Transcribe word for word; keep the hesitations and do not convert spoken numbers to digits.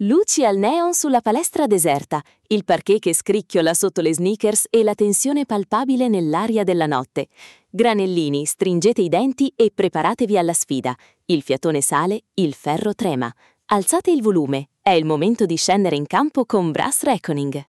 Luci al neon sulla palestra deserta, il parquet che scricchiola sotto le sneakers e la tensione palpabile nell'aria della notte. Granellini, stringete i denti e preparatevi alla sfida. Il fiatone sale, il ferro trema. Alzate il volume, è il momento di scendere in campo con Brass Reckoning.